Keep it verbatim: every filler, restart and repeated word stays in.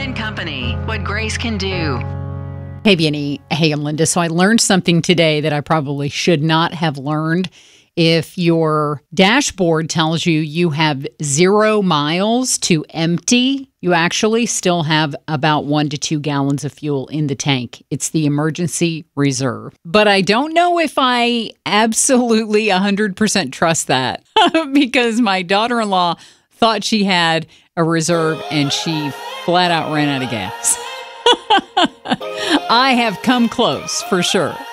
and Company, what Grace can do. Hey, Vianney. Hey, I'm Linda. So I learned something today that I probably should not have learned. If your dashboard tells you you have zero miles to empty, you actually still have about one to two gallons of fuel in the tank. It's the emergency reserve. But I don't know if I absolutely one hundred percent trust that because my daughter-in-law thought she had a reserve and she flat out ran out of gas. I have come close for sure.